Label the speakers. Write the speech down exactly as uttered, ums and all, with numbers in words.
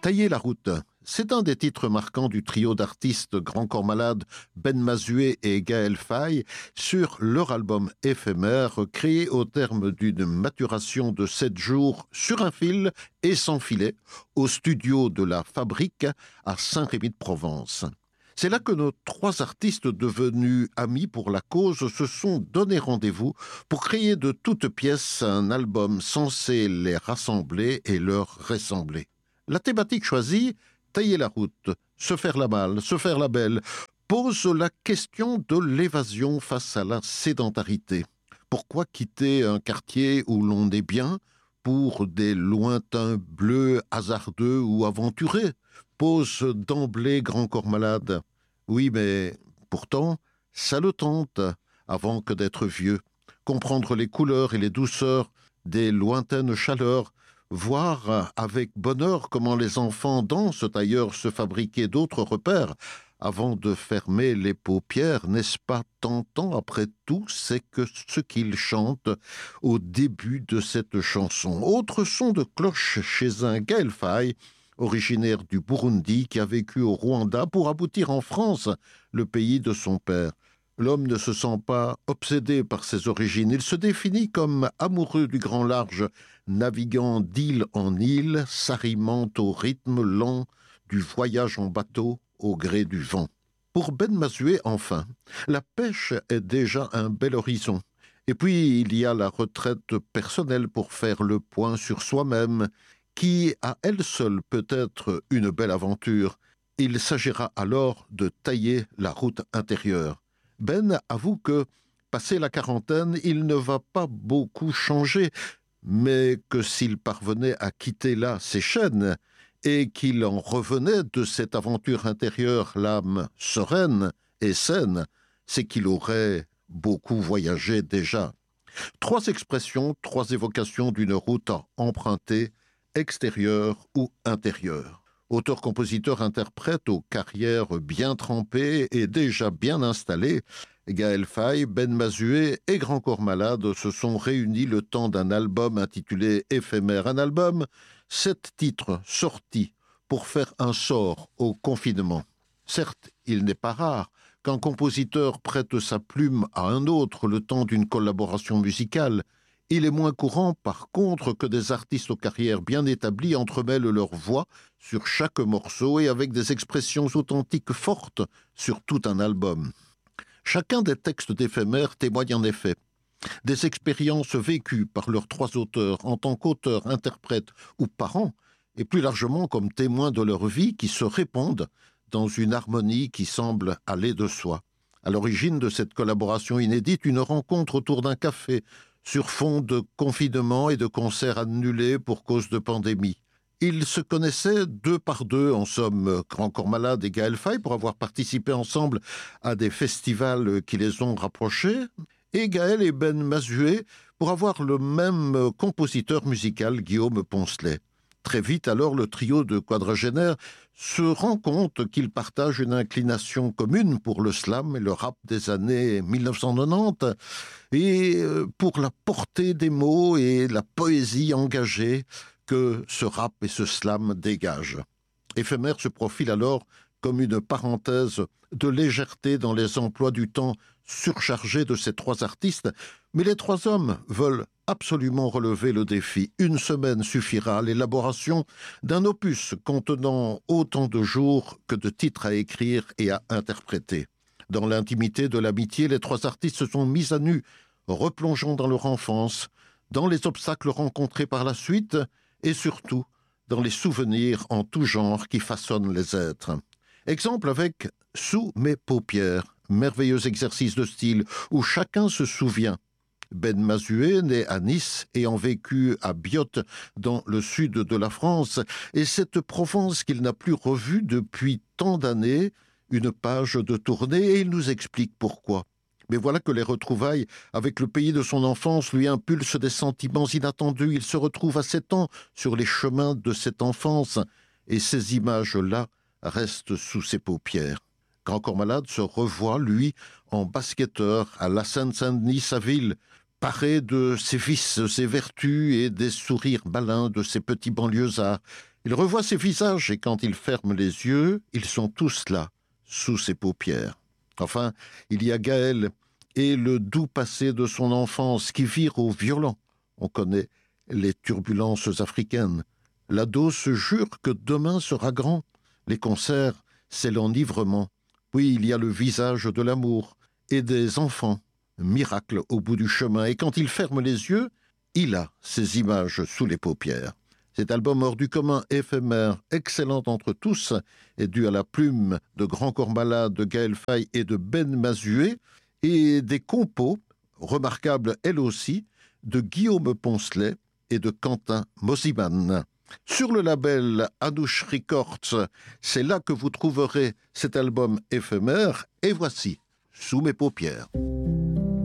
Speaker 1: Tailler la route, c'est un des titres marquants du trio d'artistes Grand Corps Malade, Ben Mazué et Gaël Faye sur leur album éphémère créé au terme d'une maturation de sept jours sur un fil et sans filet au studio de la Fabrique à Saint-Rémy-de-Provence. C'est là que nos trois artistes devenus amis pour la cause se sont donné rendez-vous pour créer de toutes pièces un album censé les rassembler et leur ressembler. La thématique choisie, tailler la route, se faire la malle, se faire la belle, pose la question de l'évasion face à la sédentarité. Pourquoi quitter un quartier où l'on est bien pour des lointains bleus hasardeux ou aventurés? Pose d'emblée Grand Corps Malade. Oui, mais pourtant, ça le tente, avant que d'être vieux. Comprendre les couleurs et les douceurs des lointaines chaleurs, voir avec bonheur comment les enfants dansent ailleurs, se fabriquer d'autres repères avant de fermer les paupières, n'est-ce pas tentant après tout, c'est que ce qu'ils chantent au début de cette chanson. Autre son de cloche chez un Gaël Faye, originaire du Burundi, qui a vécu au Rwanda pour aboutir en France, le pays de son père. L'homme ne se sent pas obsédé par ses origines. Il se définit comme amoureux du grand large, naviguant d'île en île, s'arrimant au rythme lent du voyage en bateau au gré du vent. Pour Ben Mazué, enfin, la pêche est déjà un bel horizon. Et puis, il y a la retraite personnelle pour faire le point sur soi-même, qui, à elle seule, peut être une belle aventure. Il s'agira alors de tailler la route intérieure. Ben avoue que, passé la quarantaine, il ne va pas beaucoup changer, mais que s'il parvenait à quitter là ses chaînes et qu'il en revenait de cette aventure intérieure, l'âme sereine et saine, c'est qu'il aurait beaucoup voyagé déjà. Trois expressions, trois évocations d'une route à emprunter, extérieure ou intérieure. Auteur-compositeur-interprète aux carrières bien trempées et déjà bien installées, Gaël Faye, Ben Mazué et Grand Corps Malade se sont réunis le temps d'un album intitulé Éphémère. Un album, sept titres sortis pour faire un sort au confinement. Certes, il n'est pas rare qu'un compositeur prête sa plume à un autre le temps d'une collaboration musicale. Il est moins courant, par contre, que des artistes aux carrières bien établies entremêlent leur voix sur chaque morceau et avec des expressions authentiques fortes sur tout un album. Chacun des textes d'éphémère témoigne en effet des expériences vécues par leurs trois auteurs en tant qu'auteurs, interprètes ou parents, et plus largement comme témoins de leur vie qui se répondent dans une harmonie qui semble aller de soi. À l'origine de cette collaboration inédite, une rencontre autour d'un café, sur fond de confinement et de concerts annulés pour cause de pandémie. Ils se connaissaient deux par deux, en somme, Grand Corps Malade et Gaël Faye, pour avoir participé ensemble à des festivals qui les ont rapprochés, et Gaël et Ben Mazué pour avoir le même compositeur musical, Guillaume Poncelet. Très vite, alors, le trio de quadragénaires se rend compte qu'ils partagent une inclination commune pour le slam et le rap des années mille neuf cent quatre-vingt-dix et pour la portée des mots et la poésie engagée que ce rap et ce slam dégagent. Éphémère se profile alors comme une parenthèse de légèreté dans les emplois du temps surchargés de ces trois artistes, mais les trois hommes veulent absolument relever le défi. Une semaine suffira à l'élaboration d'un opus contenant autant de jours que de titres à écrire et à interpréter. Dans l'intimité de l'amitié, les trois artistes se sont mis à nu, replongeant dans leur enfance, dans les obstacles rencontrés par la suite et surtout dans les souvenirs en tout genre qui façonnent les êtres. Exemple avec « Sous mes paupières », merveilleux exercice de style où chacun se souvient. Ben Mazué, né à Nice, ayant vécu à Biot, dans le sud de la France, et cette Provence qu'il n'a plus revue depuis tant d'années, une page de tournée, et il nous explique pourquoi. Mais voilà que les retrouvailles avec le pays de son enfance lui impulsent des sentiments inattendus. Il se retrouve à sept ans sur les chemins de cette enfance, et ces images-là restent sous ses paupières. Grand Corps Malade se revoit, lui, en basketteur à la Seine-Saint-Denis, sa ville, paré de ses vices, ses vertus et des sourires malins de ses petits banlieusards. Il revoit ses visages et quand il ferme les yeux, ils sont tous là, sous ses paupières. Enfin, il y a Gaël et le doux passé de son enfance qui vire au violent. On connaît les turbulences africaines. L'ado se jure que demain sera grand. Les concerts, c'est l'enivrement. Puis il y a le visage de l'amour et des enfants. Miracle au bout du chemin. Et quand il ferme les yeux, il a ces images sous les paupières. Cet album hors du commun, éphémère, excellent entre tous, est dû à la plume de Grand Corps Malade, de Gaël Faye et de Ben Mazué, et des compos, remarquables elles aussi, de Guillaume Poncelet et de Quentin Mosiman. Sur le label Anouche Records, c'est là que vous trouverez cet album éphémère, et voici, Sous mes paupières.